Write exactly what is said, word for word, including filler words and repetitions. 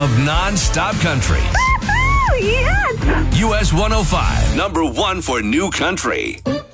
of non-stop country. Yes! U S one oh five, number one for new country.